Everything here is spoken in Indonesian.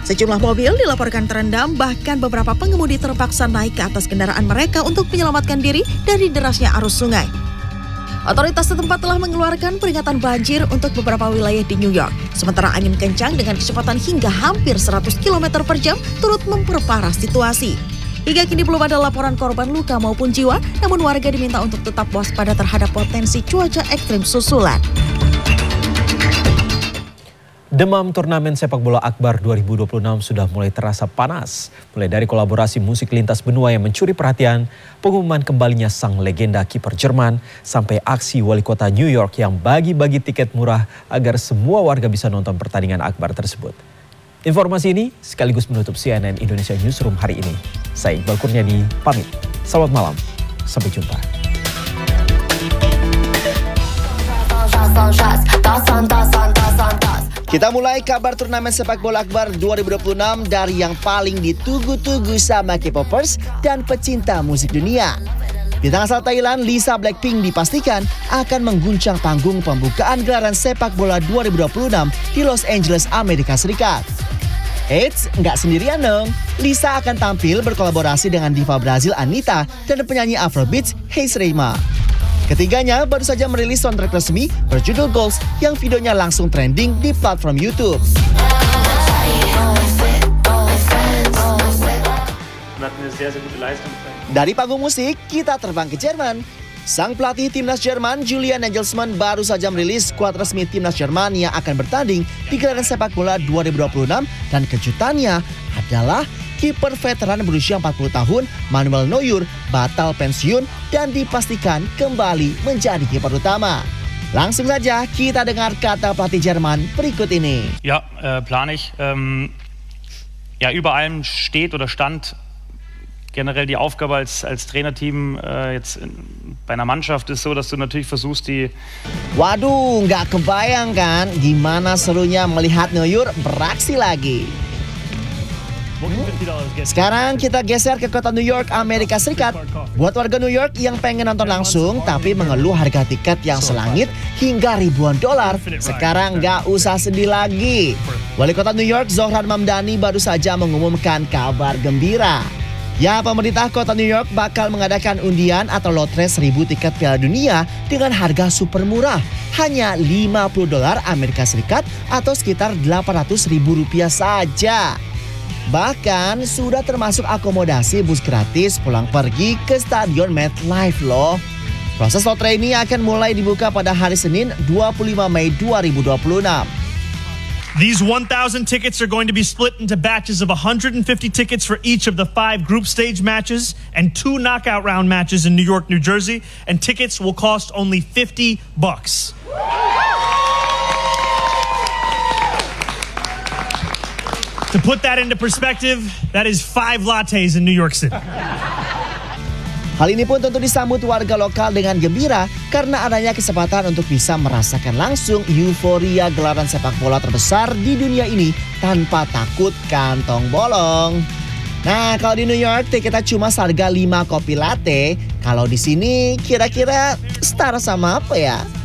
Sejumlah mobil dilaporkan terendam, bahkan beberapa pengemudi terpaksa naik ke atas kendaraan mereka untuk menyelamatkan diri dari derasnya arus sungai. Otoritas setempat telah mengeluarkan peringatan banjir untuk beberapa wilayah di New York. Sementara angin kencang dengan kecepatan hingga hampir 100 km per jam turut memperparah situasi. Hingga kini belum ada laporan korban luka maupun jiwa, namun warga diminta untuk tetap waspada terhadap potensi cuaca ekstrim susulan. Demam turnamen sepak bola Akbar 2026 sudah mulai terasa panas. Mulai dari kolaborasi musik lintas benua yang mencuri perhatian, pengumuman kembalinya sang legenda kiper Jerman, sampai aksi wali kota New York yang bagi-bagi tiket murah agar semua warga bisa nonton pertandingan Akbar tersebut. Informasi ini sekaligus menutup CNN Indonesia Newsroom hari ini. Saya Iqbal Kurniadi, pamit. Selamat malam, sampai jumpa. Kita mulai kabar turnamen sepak bola Akbar 2026 dari yang paling ditunggu-tunggu sama K-popers dan pecinta musik dunia. Bintang asal Thailand Lisa Blackpink dipastikan akan mengguncang panggung pembukaan gelaran sepak bola 2026 di Los Angeles, Amerika Serikat. Eits, nggak sendirian dong. Lisa akan tampil berkolaborasi dengan diva Brazil Anitta dan penyanyi Afrobeats Haze Reyma. Ketiganya baru saja merilis soundtrack resmi berjudul Goals yang videonya langsung trending di platform YouTube. Dari panggung musik, kita terbang ke Jerman. Sang pelatih timnas Jerman, Julian Nagelsmann, baru saja merilis skuad resmi timnas Jerman yang akan bertanding di gelaran sepak bola 2026 dan kejutannya adalah kiper veteran berusia 40 tahun Manuel Neuer batal pensiun dan dipastikan kembali menjadi kiper utama. Langsung saja kita dengar kata pelatih Jerman berikut ini. Ja, plan ich. Ja, über allem steht oder stand generell die Aufgabe als Trainerteam jetzt bei einer Mannschaft ist so, dass du natürlich versuchst die... Waduh, nggak kebayang kan gimana serunya melihat Neuer beraksi lagi. Sekarang kita geser ke kota New York, Amerika Serikat. Buat warga New York yang pengen nonton langsung tapi mengeluh harga tiket yang selangit hingga ribuan dolar, sekarang nggak usah sedih lagi. Wali kota New York Zohran Mamdani baru saja mengumumkan kabar gembira. Ya, pemerintah kota New York bakal mengadakan undian atau lotre 1.000 tiket Piala Dunia dengan harga super murah, hanya $50 Amerika Serikat atau sekitar Rp800.000 saja. Bahkan sudah termasuk akomodasi bus gratis pulang pergi ke Stadion MetLife loh. Proses lotre ini akan mulai dibuka pada hari Senin 25 Mei 2026. These 1,000 tickets are going to be split into batches of 150 tickets for each of the 5 group stage matches and 2 knockout round matches in New York, New Jersey, and tickets will cost only $50. To put that into perspective, that is 5 lattes in New York City. Hal ini pun tentu disambut warga lokal dengan gembira karena adanya kesempatan untuk bisa merasakan langsung euforia gelaran sepak bola terbesar di dunia ini tanpa takut kantong bolong. Nah, kalau di New York tiketnya cuma seharga 5 kopi latte. Kalau di sini kira-kira setara sama apa ya?